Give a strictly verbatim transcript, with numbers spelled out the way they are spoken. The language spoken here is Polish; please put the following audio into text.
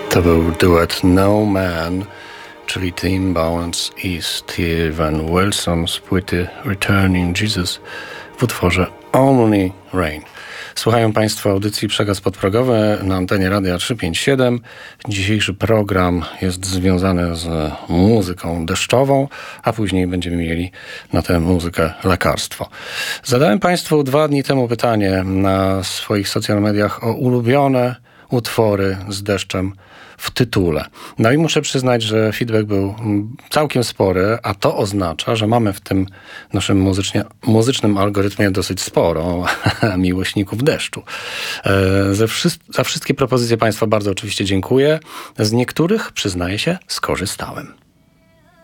To był duet No Man, czyli Tim Bowness i Steven Wilson z płyty Returning Jesus w utworze Only Rain. Słuchają Państwo audycji Przekaz Podprogowy na antenie Radia trzysta pięćdziesiąt siedem. Dzisiejszy program jest związany z muzyką deszczową, a później będziemy mieli na tę muzykę lekarstwo. Zadałem Państwu dwa dni temu pytanie na swoich social mediach o ulubione utwory z deszczem w tytule. No i muszę przyznać, że feedback był całkiem spory, a to oznacza, że mamy w tym naszym muzycznie, muzycznym algorytmie dosyć sporo miłośników deszczu. E, ze wszy- za wszystkie propozycje Państwa bardzo oczywiście dziękuję. Z niektórych, przyznaję się, skorzystałem.